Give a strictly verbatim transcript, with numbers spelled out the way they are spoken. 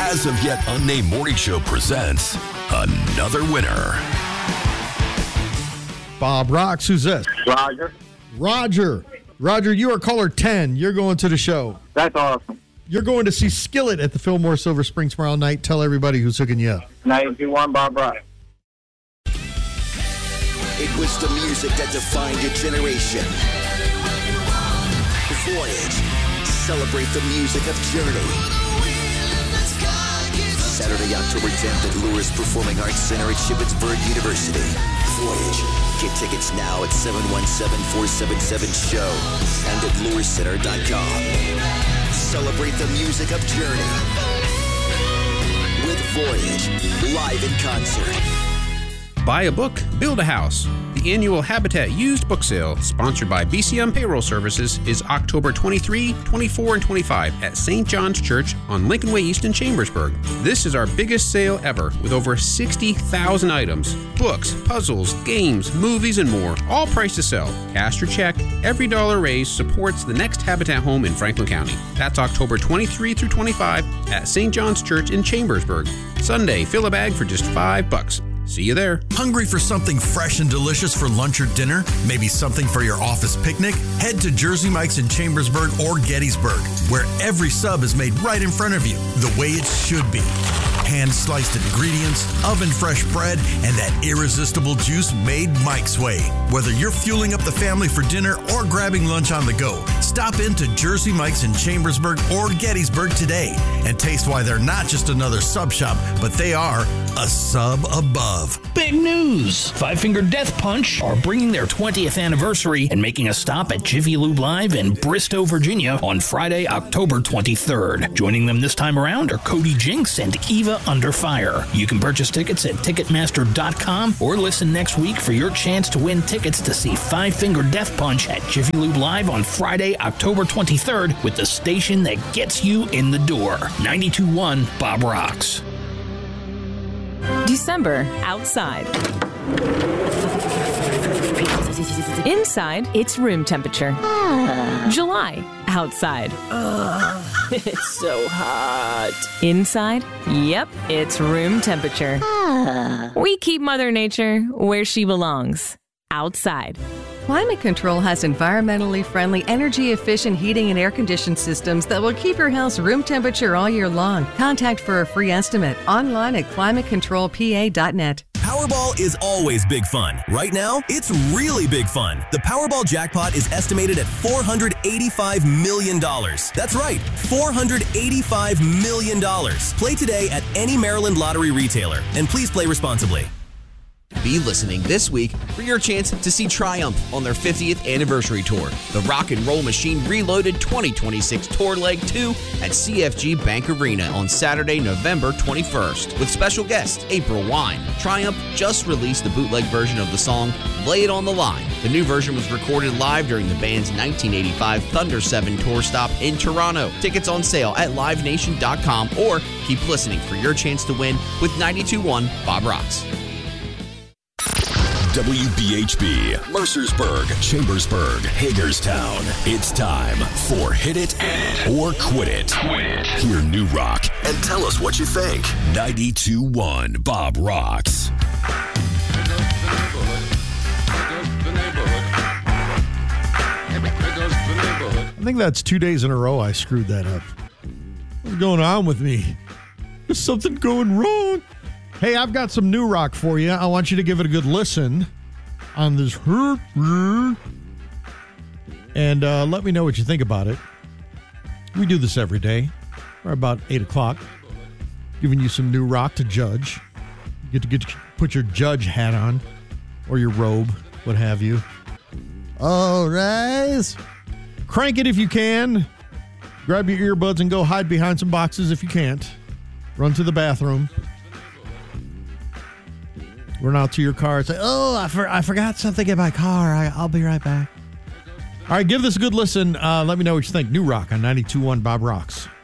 as of yet unnamed morning show presents another winner. Bob Rocks, who's this? Roger. Roger. Roger, you are caller ten. You're going to the show. That's awesome. You're going to see Skillet at the Fillmore Silver Spring tomorrow night. Tell everybody who's hooking you up. ninety-two point one Bob Rock. It was the music that defined a generation. Voyage. Celebrate the music of Journey. Saturday, October tenth at Lewis Performing Arts Center at Shippensburg University. Voyage. Get tickets now at seven one seven, four seven seven, show and at lewis center dot com. Celebrate the music of Journey with Voyage, live in concert. Buy a book, build a house. The annual Habitat Used Book Sale, sponsored by B C M Payroll Services, is October twenty-third, twenty-fourth, and twenty-fifth at Saint John's Church on Lincoln Way East in Chambersburg. This is our biggest sale ever, with over sixty thousand items. Books, puzzles, games, movies, and more, all priced to sell. Cash or check, every dollar raised supports the next Habitat home in Franklin County. That's October twenty-third through twenty-fifth at Saint John's Church in Chambersburg. Sunday, fill a bag for just five bucks. See you there. Hungry for something fresh and delicious for lunch or dinner? Maybe something for your office picnic? Head to Jersey Mike's in Chambersburg or Gettysburg, where every sub is made right in front of you, the way it should be. Hand-sliced ingredients, oven-fresh bread, and that irresistible juice made Mike's way. Whether you're fueling up the family for dinner or grabbing lunch on the go, stop into Jersey Mike's in Chambersburg or Gettysburg today and taste why they're not just another sub shop, but they are a sub above. Big news! Five Finger Death Punch are bringing their twentieth anniversary and making a stop at Jiffy Lube Live in Bristow, Virginia on Friday, October twenty-third. Joining them this time around are Cody Jinks and Eva Under Fire. You can purchase tickets at Ticketmaster dot com or listen next week for your chance to win tickets to see Five Finger Death Punch at Jiffy Lube Live on Friday, October twenty-third with the station that gets you in the door. ninety-two point one Bob Rocks. December, outside. Inside, it's room temperature. July, outside. Ugh, it's so hot. Inside, yep, it's room temperature. We keep Mother Nature where she belongs, outside. Climate Control has environmentally friendly, energy-efficient heating and air-conditioned systems that will keep your house room temperature all year long. Contact for a free estimate online at climate control p a dot net. Powerball is always big fun. Right now, it's really big fun. The Powerball jackpot is estimated at four hundred eighty-five million dollars. That's right, four hundred eighty-five million dollars. Play today at any Maryland lottery retailer, and please play responsibly. Be listening this week for your chance to see Triumph on their fiftieth anniversary tour. The Rock and Roll Machine Reloaded twenty twenty-six Tour Leg two at C F G Bank Arena on Saturday, November twenty-first. With special guest April Wine. Triumph just released the bootleg version of the song Lay It on the Line. The new version was recorded live during the band's nineteen eighty-five Thunder seven tour stop in Toronto. Tickets on sale at live nation dot com or keep listening for your chance to win with ninety-two point one Bob Rocks. W B H B, Mercersburg, Chambersburg, Hagerstown. It's time for Hit It or Quit It. Quit it. Hear New Rock and tell us what you think. ninety-two point one Bob Rocks. I think that's two days in a row I screwed that up. What's going on with me? There's something going wrong. Hey, I've got some new rock for you. I want you to give it a good listen on this. And uh, let me know what you think about it. We do this every day, or about eight o'clock, giving you some new rock to judge. You get to get to put your judge hat on, or your robe, what have you. All right. Crank it if you can. Grab your earbuds and go hide behind some boxes if you can't. Run to the bathroom. Run out to your car and say, oh, I, for- I forgot something in my car. I- I'll be right back. All right, give this a good listen. Uh, let me know what you think. New Rock on ninety-two point one Bob Rocks.